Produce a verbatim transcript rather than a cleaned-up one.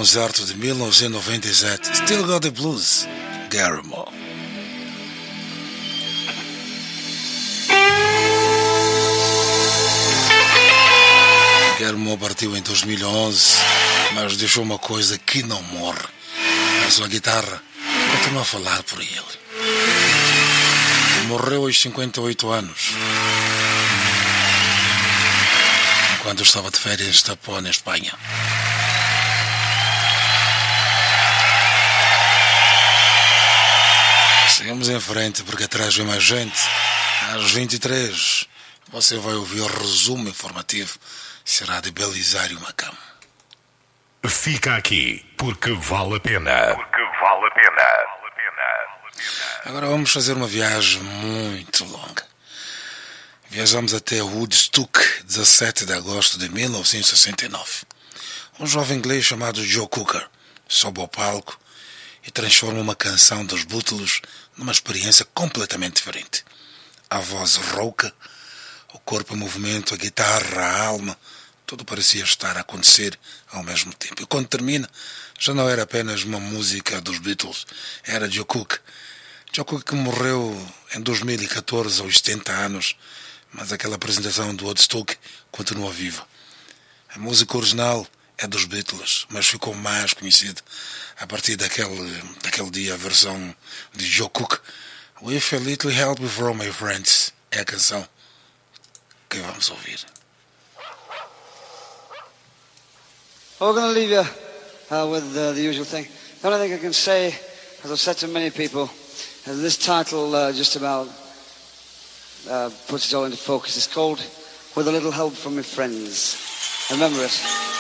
concerto de mil novecentos e noventa e sete, Still Got the Blues, Gary Moore. Gary Moore partiu em dois mil e onze, mas deixou uma coisa que não morre. A sua guitarra continua a falar por ele. Morreu aos cinquenta e oito anos, enquanto estava de férias em Estapó, na Espanha. Seguimos em frente porque atrás vem mais gente. Às vinte e três você vai ouvir o resumo informativo. Será de Belisário Macam. Fica aqui porque vale a pena. Porque vale a pena. Agora vamos fazer uma viagem muito longa. Viajamos até Woodstock, dezassete de agosto de mil novecentos e sessenta e nove. Um jovem inglês chamado Joe Cocker sobe ao palco e transforma uma canção dos Beatles numa experiência completamente diferente. A voz rouca, o corpo em movimento, a guitarra, a alma, tudo parecia estar a acontecer ao mesmo tempo. E quando termina, já não era apenas uma música dos Beatles, era Joe Cocker. Joe Cocker que morreu em dois mil e catorze, aos setenta anos, mas aquela apresentação do Woodstock continua viva. A música original é dos Beatles, mas ficou mais conhecida a partir daquele, daquele dia, a versão de Joe Cocker. With a Little Help from My Friends é a canção que vamos ouvir. Well, we're going to leave you uh, with uh, the usual thing. The only thing I can say, as I've said to many people, is this title uh, just about uh, puts it all into focus. It's called With a Little Help from My Friends. Remember it.